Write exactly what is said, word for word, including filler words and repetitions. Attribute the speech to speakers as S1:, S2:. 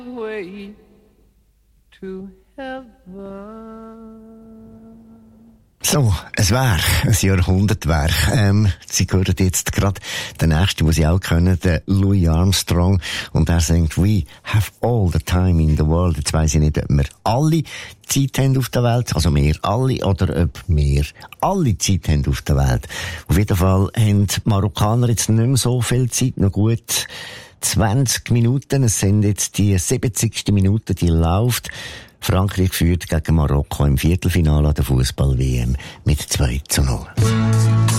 S1: way to heaven.
S2: So, ein Werk, ein Jahrhundertwerk. Ähm, Sie hören jetzt gerade den nächsten, den Sie auch kennen, den Louis Armstrong. Und er singt, we have all the time in the world. Jetzt weiss ich nicht, ob wir alle Zeit haben auf der Welt, also wir alle, oder ob wir alle Zeit haben auf der Welt. Auf jeden Fall haben die Marokkaner jetzt nicht mehr so viel Zeit, noch gut zwanzig Minuten. Es sind jetzt die siebzigste Minute, die läuft. Frankreich führt gegen Marokko im Viertelfinale an der Fußball-W M mit zwei zu null.